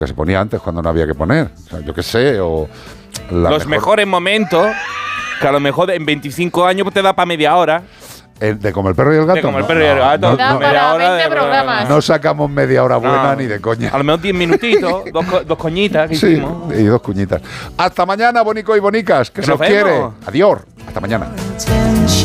que se ponía antes cuando no había que poner. O sea, yo qué sé, o... Los mejores momentos, que a lo mejor en 25 años te da para media hora. ¿De Como el perro y el gato? De Como el perro y el gato. Da para 20 programas. No sacamos media hora buena ni de coña. A lo mejor 10 minutitos, dos coñitas que Sí, hicimos. y 2 cuñitas. Hasta mañana, bonicos y bonicas, que se os nos quiere. vemos. Adiós. Hasta mañana.